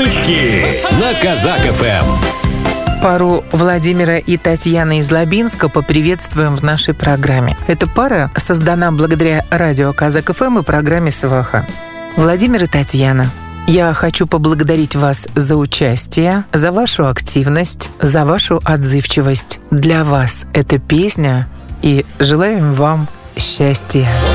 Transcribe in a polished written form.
Нытики на Казак-ФМ. Пару Владимира и Татьяны из Лабинска поприветствуем в нашей программе. Эта пара создана благодаря радио Казак-ФМ и программе «Сваха». Владимир и Татьяна, я хочу поблагодарить вас за участие, за вашу активность, за вашу отзывчивость. Для вас эта песня, и желаем вам счастья.